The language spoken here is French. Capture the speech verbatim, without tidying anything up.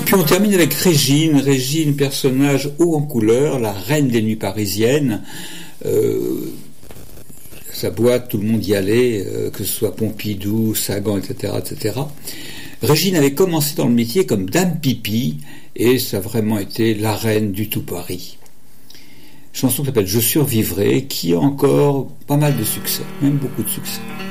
puis on termine avec Régine. Régine, personnage haut en couleur, la reine des nuits parisiennes. Euh, sa boîte, tout le monde y allait, euh, que ce soit Pompidou, Sagan, et cetera, et cetera. Régine avait commencé dans le métier comme Dame Pipi, et ça a vraiment été la reine du tout Paris. Chanson qui s'appelle Je survivrai, qui a encore pas mal de succès, même beaucoup de succès.